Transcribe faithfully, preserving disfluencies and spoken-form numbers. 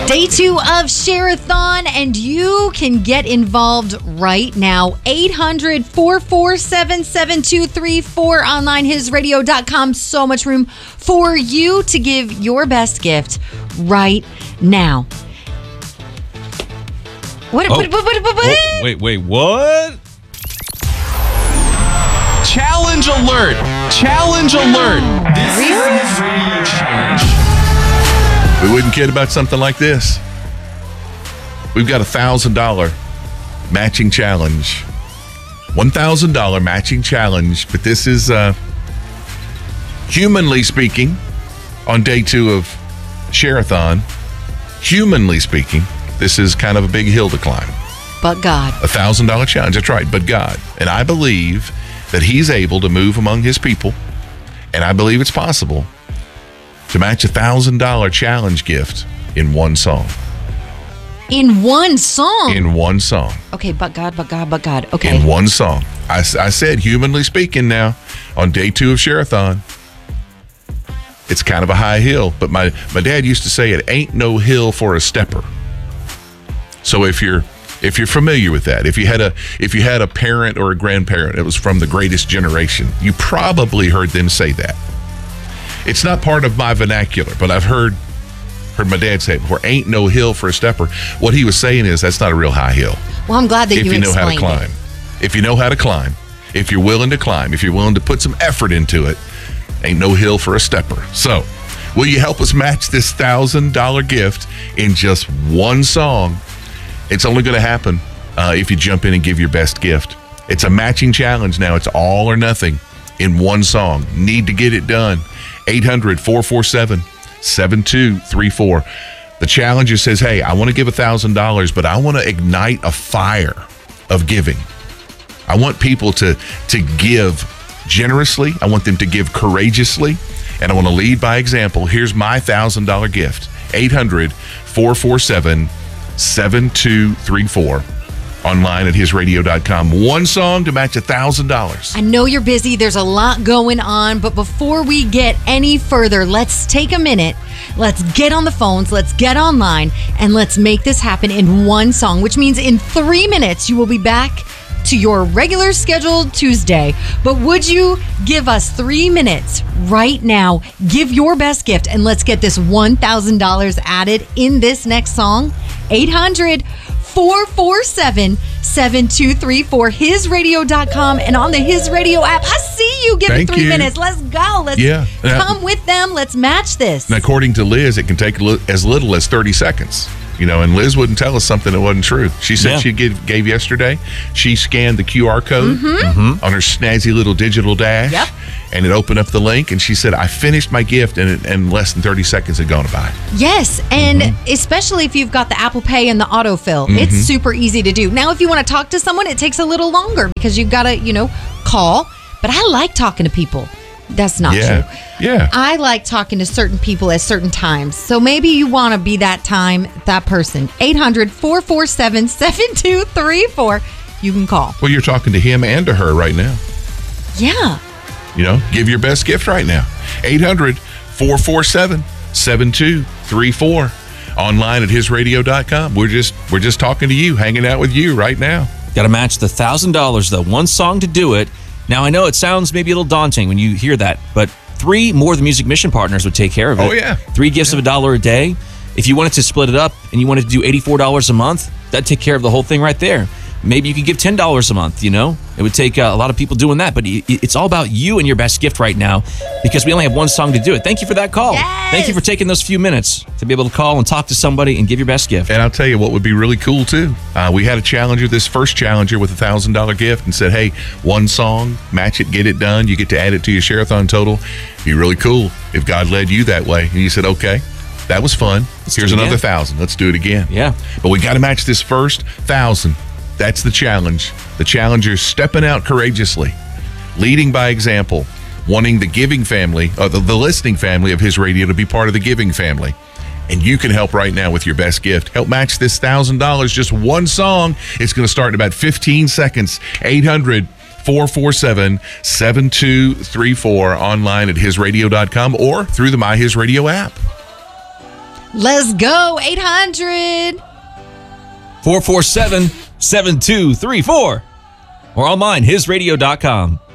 Day two of Share-a-thon, and you can get involved right now. eight hundred, four four seven, seven two three four, online his radio dot com. So much room for you to give your best gift right now. What? Oh. what, what, what, what, what? Oh, wait, wait, what? Challenge alert! Challenge alert! This Really? is Radio Challenge. We wouldn't kid about something like this. We've got a one thousand dollars matching challenge. one thousand dollars matching challenge. But this is, uh, humanly speaking, on day two of Share-a-thon, humanly speaking, this is kind of a big hill to climb. But God. A one thousand dollars challenge. That's right, but God. And I believe that he's able to move among his people, and I believe it's possible to match a one thousand dollars challenge gift in one song. In one song? In one song. Okay, but God, but God, but God. Okay. In one song. I, I said, humanly speaking now, on day two of Share-a-thon, it's kind of a high hill, but my, my dad used to say it ain't no hill for a stepper. So if you're if you're familiar with that, if you had a if you had a parent or a grandparent that was from the greatest generation, you probably heard them say that. It's not part of my vernacular, but I've heard heard my dad say it before. Ain't no hill for a stepper. What he was saying is that's not a real high hill. Well, I'm glad that if you you know how to explained climb. it. If you know how to climb, if you're willing to climb, if you're willing to put some effort into it, ain't no hill for a stepper. So, will you help us match this one thousand dollars gift in just one song? It's only going to happen uh, if you jump in and give your best gift. It's a matching challenge now. It's all or nothing in one song. Need to get it done. eight hundred, four four seven, seven two three four. The challenger says, hey, I want to give one thousand dollars, but I want to ignite a fire of giving. I want people to, to give generously. I want them to give courageously. And I want to lead by example. Here's my one thousand dollars gift. eight hundred, four four seven, seven two three four. Online at his radio dot com. One song to match one thousand dollars. I know you're busy. There's a lot going on. But before we get any further, let's take a minute. Let's get on the phones. Let's get online. And let's make this happen in one song, which means in three minutes, you will be back to your regular scheduled Tuesday. But would you give us three minutes right now? Give your best gift, and let's get this one thousand dollars added in this next song. eight hundred, four four seven, seven two three four, his radio dot com, and on the His Radio app. I see you giving Thank three you. minutes. Let's go. Let's Yeah. come with them. Let's match this. And according to Liz, it can take li- as little as thirty seconds. You know, and Liz wouldn't tell us something that wasn't true. She said Yeah. she gave, gave yesterday. She scanned the Q R code Mm-hmm. on her snazzy little digital dash, Yep. and it opened up the link. And she said, "I finished my gift, and, it, and less than thirty seconds had gone by." Yes, and Mm-hmm. especially if you've got the Apple Pay and the autofill, it's super easy to do. Now, if you want to talk to someone, it takes a little longer because you've got to, you know, call. But I like talking to people. That's not Yeah, true. yeah. I like talking to certain people at certain times. So maybe you want to be that time, that person. eight hundred, four four seven, seven two three four. You can call. Well, you're talking to him and to her right now. Yeah. You know, give your best gift right now. eight hundred, four four seven, seven two three four. Online at his radio dot com. We're just we're just talking to you, hanging out with you right now. Got to match the one thousand dollars, though. One song to do it. Now, I know it sounds maybe a little daunting when you hear that, but three More Than Music mission partners would take care of it. Oh, yeah. Three gifts of a dollar a day. If you wanted to split it up and you wanted to do eighty-four dollars a month, that'd take care of the whole thing right there. Maybe you could give ten dollars a month, you know? It would take uh, a lot of people doing that, but it- it's all about you and your best gift right now because we only have one song to do it. Thank you for that call. Yes! Thank you for taking those few minutes to be able to call and talk to somebody and give your best gift. And I'll tell you what would be really cool, too. Uh, we had a challenger, this first challenger, with a one thousand dollars gift and said, hey, one song, match it, get it done. You get to add it to your Share-a-thon total. Be really cool if God led you that way. And you said, okay, that was fun. Let's Here's do it another again. thousand. Let's do it again. Yeah. But we got to match this first thousand. That's the challenge. The challenger's stepping out courageously, leading by example, wanting the giving family, uh, the, the listening family of his radio to be part of the giving family. And you can help right now with your best gift. Help match this one thousand dollars, just one song. It's going to start in about fifteen seconds. eight hundred, four four seven, seven two three four. Online at his radio dot com or through the My His Radio app. Let's go. eight hundred four four seven, seven two three four or online, his radio dot com.